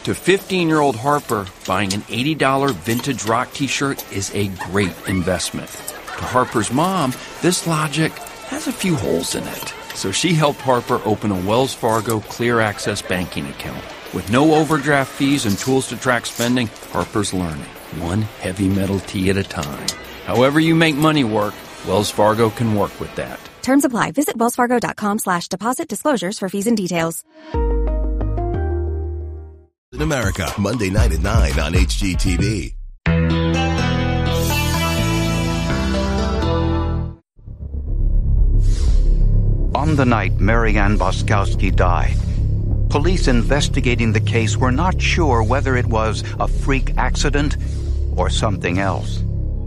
To 15-year-old Harper, buying an $80 vintage rock t-shirt is a great investment. To Harper's mom, this logic has a few holes in it. So she helped Harper open a Wells Fargo Clear Access banking account. With no overdraft fees and tools to track spending, Harper's learning, one heavy metal tea at a time. However you make money work, Wells Fargo can work with that. Terms apply. Visit wellsfargo.com/deposit disclosures for fees and details. In America, Monday night at 9 on HGTV. On the night Mary Ann Boskowski died, police investigating the case were not sure whether it was a freak accident or something else.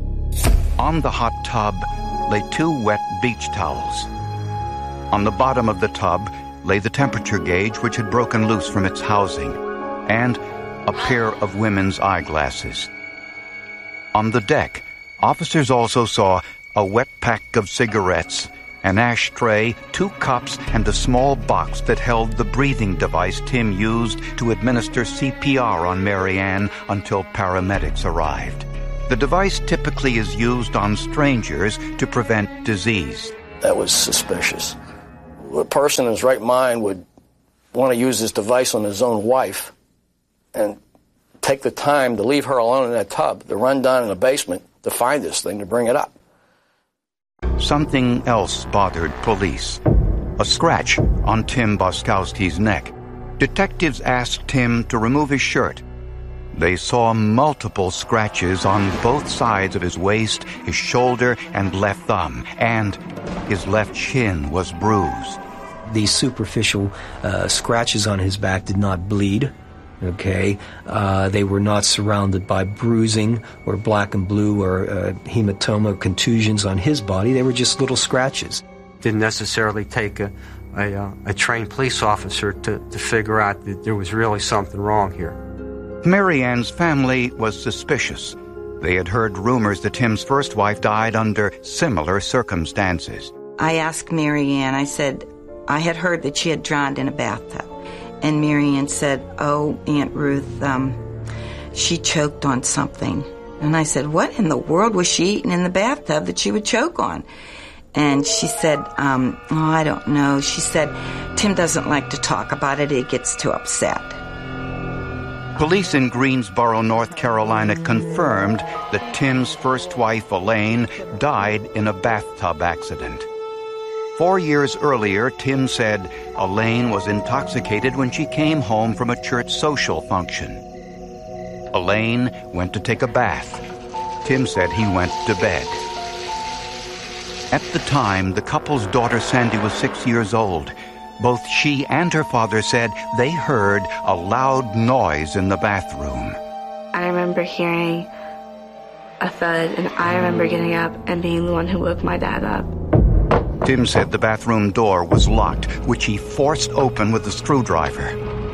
On the hot tub lay 2 wet beach towels. On the bottom of the tub lay the temperature gauge, which had broken loose from its housing, and a pair of women's eyeglasses. On the deck, officers also saw a wet pack of cigarettes, an ashtray, 2 cups, and a small box that held the breathing device Tim used to administer CPR on Mary Ann until paramedics arrived. The device typically is used on strangers to prevent disease. That was suspicious. A person in his right mind would want to use this device on his own wife and take the time to leave her alone in that tub, to run down in the basement to find this thing, to bring it up. Something else bothered police. A scratch on Tim Boskowski's neck. Detectives asked Tim to remove his shirt. They saw multiple scratches on both sides of his waist, his shoulder, and left thumb, and his left shin was bruised. These superficial scratches on his back did not bleed. Okay, they were not surrounded by bruising or black and blue or hematoma contusions on his body. They were just little scratches. Didn't necessarily take a trained police officer to figure out that there was really something wrong here. Mary Ann's family was suspicious. They had heard rumors that Tim's first wife died under similar circumstances. I asked Mary Ann, I said, I had heard that she had drowned in a bathtub. And Mary Ann said, oh, Aunt Ruth, she choked on something. And I said, what in the world was she eating in the bathtub that she would choke on? And she said, I don't know. She said, Tim doesn't like to talk about it. He gets too upset. Police in Greensboro, North Carolina confirmed that Tim's first wife, Elaine, died in a bathtub accident. 4 years earlier, Tim said Elaine was intoxicated when she came home from a church social function. Elaine went to take a bath. Tim said he went to bed. At the time, the couple's daughter Sandy was 6 years old. Both she and her father said they heard a loud noise in the bathroom. I remember hearing a thud, and I remember getting up and being the one who woke my dad up. Tim said the bathroom door was locked, which he forced open with a screwdriver.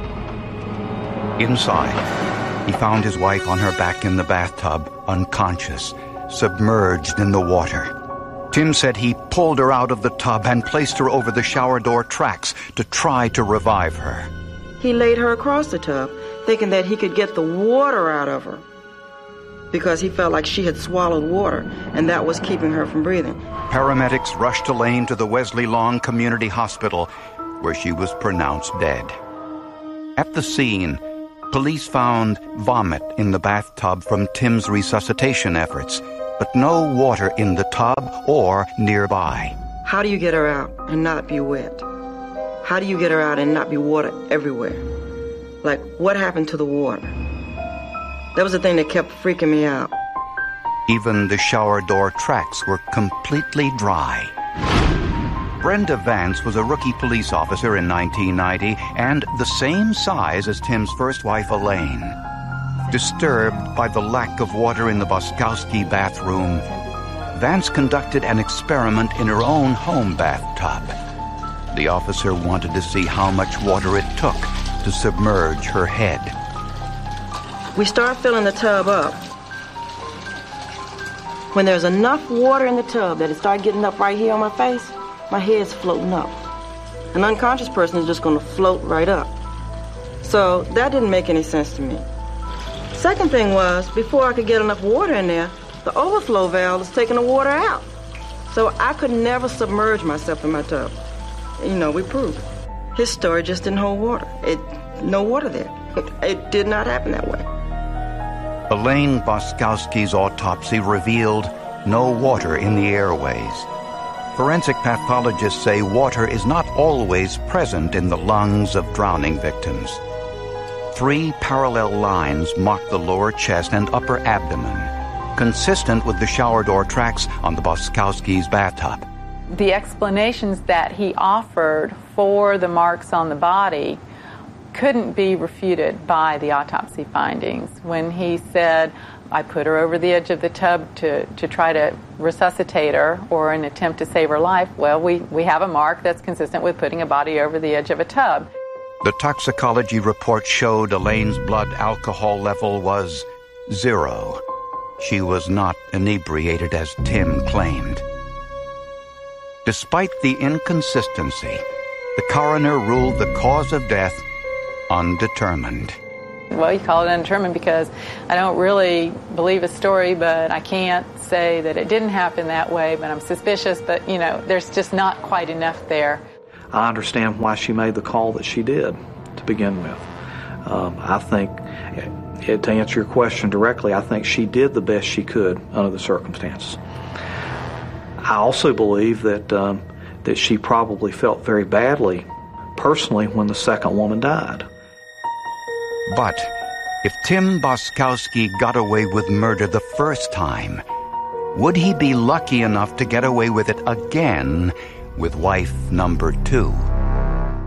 Inside, he found his wife on her back in the bathtub, unconscious, submerged in the water. Tim said he pulled her out of the tub and placed her over the shower door tracks to try to revive her. He laid her across the tub, thinking that he could get the water out of her, because he felt like she had swallowed water, and that was keeping her from breathing. Paramedics rushed Elaine to the Wesley Long Community Hospital, where she was pronounced dead. At the scene, police found vomit in the bathtub from Tim's resuscitation efforts, but no water in the tub or nearby. How do you get her out and not be wet? How do you get her out and not be water everywhere? Like, what happened to the water? That was the thing that kept freaking me out. Even the shower door tracks were completely dry. Brenda Vance was a rookie police officer in 1990 and the same size as Tim's first wife, Elaine. Disturbed by the lack of water in the Boskowski bathroom, Vance conducted an experiment in her own home bathtub. The officer wanted to see how much water it took to submerge her head. We start filling the tub up. When there's enough water in the tub that it started getting up right here on my face, my head's floating up. An unconscious person is just going to float right up. So that didn't make any sense to me. Second thing was, before I could get enough water in there, the overflow valve was taking the water out. So I could never submerge myself in my tub. You know, we proved it. His story just didn't hold water. No water there. It did not happen that way. Elaine Boskowski's autopsy revealed no water in the airways. Forensic pathologists say water is not always present in the lungs of drowning victims. 3 parallel lines mark the lower chest and upper abdomen, consistent with the shower door tracks on the Boskowski's bathtub. The explanations that he offered for the marks on the body couldn't be refuted by the autopsy findings. When he said, I put her over the edge of the tub to try to resuscitate her or an attempt to save her life, well, we have a mark that's consistent with putting a body over the edge of a tub. The toxicology report showed Elaine's blood alcohol level was 0. She was not inebriated as Tim claimed. Despite the inconsistency, the coroner ruled the cause of death undetermined. Well, you call it undetermined because I don't really believe his story, but I can't say that it didn't happen that way, but I'm suspicious, but, you know, there's just not quite enough there. I understand why she made the call that she did to begin with. I think, to answer your question directly, I think she did the best she could under the circumstances. I also believe that she probably felt very badly, personally, when the second woman died. But if Tim Boskowski got away with murder the first time, would he be lucky enough to get away with it again with wife number 2?